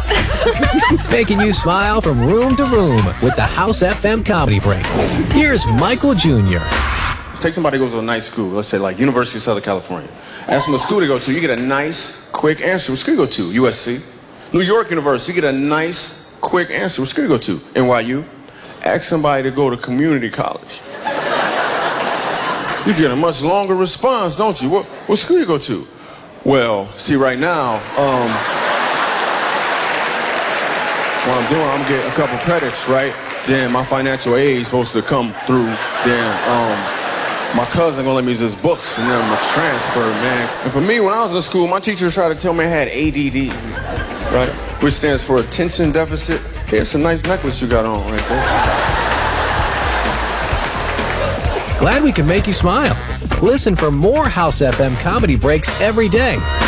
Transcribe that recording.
Making you smile from room to room with the House FM Comedy Break. Here's Michael Jr. Let's take somebody who goes to a nice school, let's say like University of Southern California. Ask them what school to go to, you get a nice, quick answer. What school you go to? USC. New York University, you get a nice, quick answer. What school you go to? NYU. Ask somebody to go to community college. You get a much longer response, don't you? What school you go to? Well, see, right now, what I'm doing, I'm getting a couple credits, right? Then my financial aid is supposed to come through. Then my cousin gonna let me use his books and then I'm gonna transfer, man. And for me, when I was in school, my teacher tried to tell me I had ADD, right? Which stands for attention deficit. Here's a nice necklace you got on right there. Glad we can make you smile. Listen for more House FM Comedy Breaks every day